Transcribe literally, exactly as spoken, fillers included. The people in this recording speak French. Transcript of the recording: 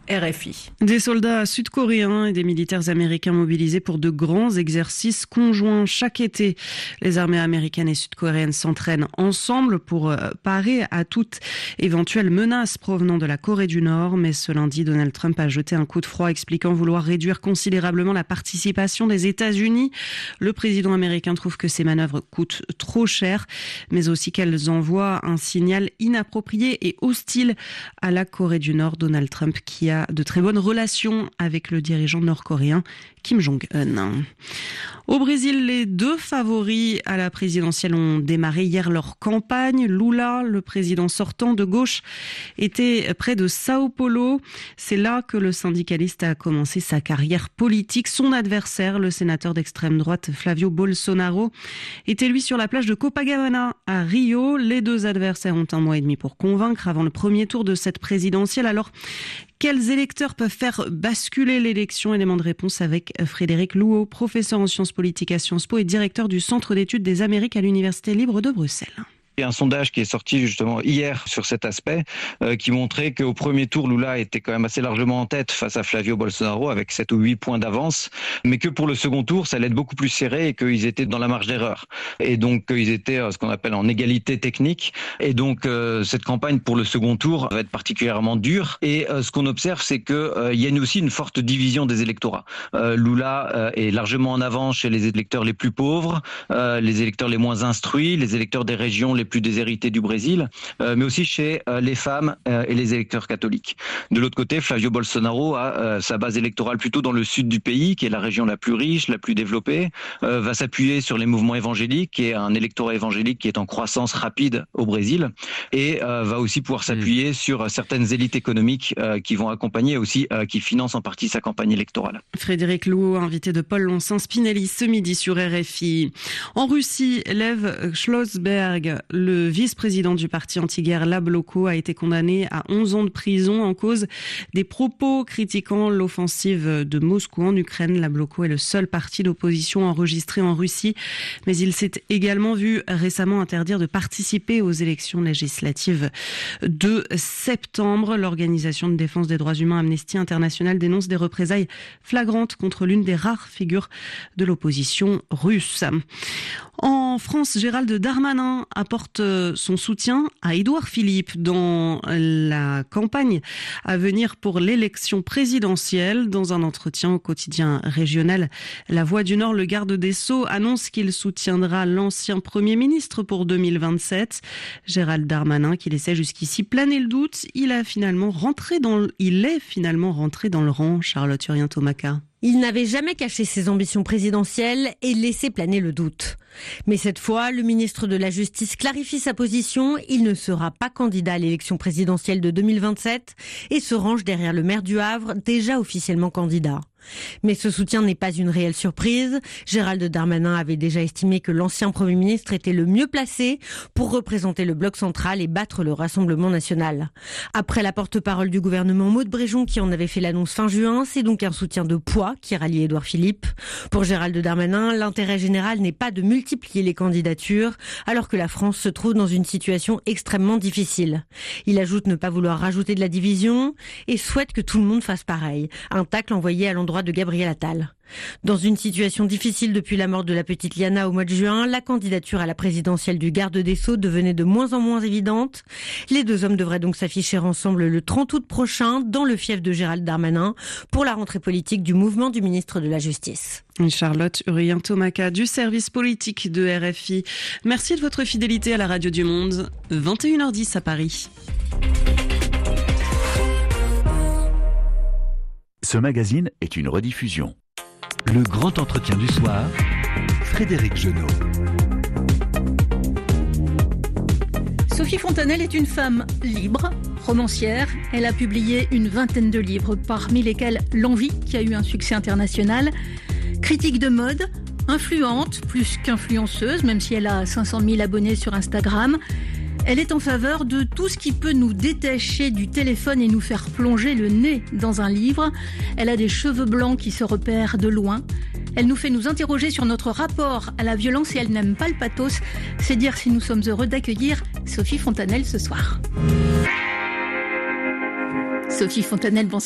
R F I. Des soldats sud-coréens et des militaires américains mobilisés pour de grands exercices conjoints chaque été. Les armées américaines et sud-coréennes s'entraînent ensemble pour parer à toute éventuelle menace provenant de la Corée du Nord. Mais ce lundi, Donald Trump a jeté un coup de froid expliquant vouloir réduire considérablement la participation des États-Unis. Le président américain trouve que ces manœuvres coûtent trop cher, mais aussi qu'elles envoient un signal inapproprié et hostile à la Corée du Nord. Donald Trump qui a de très bonnes relations avec le dirigeant nord-coréen Kim Jong-un. Au Brésil, les deux favoris à la présidentielle ont démarré hier leur campagne. Lula, le président sortant de gauche, était près de Sao Paulo. C'est là que le syndicaliste a commencé sa carrière politique. Son adversaire, le sénateur d'extrême droite Flavio Bolsonaro, était lui sur la plage de Copacabana à Rio. Les deux adversaires ont un mois et demi pour convaincre avant le premier tour de cette présidentielle. Alors, quels électeurs peuvent faire basculer l'élection? Élément de réponse avec Frédéric Louot, professeur en sciences politiques à Sciences Po et directeur du Centre d'études des Amériques à l'Université libre de Bruxelles. Il y a un sondage qui est sorti justement hier sur cet aspect euh, qui montrait qu'au premier tour, Lula était quand même assez largement en tête face à Flavio Bolsonaro avec sept ou huit points d'avance, mais que pour le second tour, ça allait être beaucoup plus serré et qu'ils étaient dans la marge d'erreur. Et donc, ils étaient euh, ce qu'on appelle en égalité technique. Et donc, euh, cette campagne pour le second tour va être particulièrement dure. Et euh, ce qu'on observe, c'est qu'il euh, y a aussi une forte division des électorats. Euh, Lula euh, est largement en avant chez les électeurs les plus pauvres, euh, les électeurs les moins instruits, les électeurs des régions les plus déshérités du Brésil, euh, mais aussi chez euh, les femmes euh, et les électeurs catholiques. De l'autre côté, Flavio Bolsonaro a euh, sa base électorale plutôt dans le sud du pays, qui est la région la plus riche, la plus développée, euh, va s'appuyer sur les mouvements évangéliques, qui est un électorat évangélique qui est en croissance rapide au Brésil, et euh, va aussi pouvoir s'appuyer mmh. sur certaines élites économiques euh, qui vont accompagner aussi, euh, qui financent en partie sa campagne électorale. Frédéric Louot, invité de Paul Loncin-Spinelli ce midi sur R F I. En Russie, Lev Schlossberg, le vice-président du parti anti-guerre Yabloko, a été condamné à onze ans de prison en cause des propos critiquant l'offensive de Moscou en Ukraine. Yabloko est le seul parti d'opposition enregistré en Russie, mais il s'est également vu récemment interdire de participer aux élections législatives de septembre. L'organisation de défense des droits humains Amnesty International dénonce des représailles flagrantes contre l'une des rares figures de l'opposition russe. En France, Gérald Darmanin apporte son soutien à Édouard Philippe dans la campagne à venir pour l'élection présidentielle. Dans un entretien au quotidien régional La Voix du Nord, le garde des Sceaux annonce qu'il soutiendra l'ancien Premier ministre pour deux mille vingt-sept. Gérald Darmanin, qui laissait jusqu'ici planer le doute, il a finalement rentré dans le... il est finalement rentré dans le rang. Charlotte Urien-Tomaka. Il n'avait jamais caché ses ambitions présidentielles et laissé planer le doute. Mais cette fois, le ministre de la Justice clarifie sa position. Il ne sera pas candidat à l'élection présidentielle de deux mille vingt-sept et se range derrière le maire du Havre, déjà officiellement candidat. Mais ce soutien n'est pas une réelle surprise. Gérald Darmanin avait déjà estimé que l'ancien Premier ministre était le mieux placé pour représenter le bloc central et battre le Rassemblement national. Après la porte-parole du gouvernement Maud Bréjon qui en avait fait l'annonce fin juin, c'est donc un soutien de poids qui rallie Édouard Philippe. Pour Gérald Darmanin, l'intérêt général n'est pas de multiplier les candidatures alors que la France se trouve dans une situation extrêmement difficile. Il ajoute ne pas vouloir rajouter de la division et souhaite que tout le monde fasse pareil. Un tacle envoyé à l'endroit de Gabriel Attal. Dans une situation difficile depuis la mort de la petite Liana au mois de juin, la candidature à la présidentielle du garde des Sceaux devenait de moins en moins évidente. Les deux hommes devraient donc s'afficher ensemble le trente août prochain dans le fief de Gérald Darmanin pour la rentrée politique du mouvement du ministre de la Justice. Charlotte Urien-Tomaka du service politique de R F I. Merci de votre fidélité à la Radio du Monde. vingt et une heures dix à Paris. Ce magazine est une rediffusion. Le grand entretien du soir, Frédéric Genot. Sophie Fontanelle est une femme libre, romancière. Elle a publié une vingtaine de livres, parmi lesquels L'Envie, qui a eu un succès international. Critique de mode, influente, plus qu'influenceuse, même si elle a cinq cent mille abonnés sur Instagram. Elle est en faveur de tout ce qui peut nous détacher du téléphone et nous faire plonger le nez dans un livre. Elle a des cheveux blancs qui se repèrent de loin. Elle nous fait nous interroger sur notre rapport à la violence et elle n'aime pas le pathos. C'est dire si nous sommes heureux d'accueillir Sophie Fontanelle ce soir. Sophie Fontanelle, bonsoir.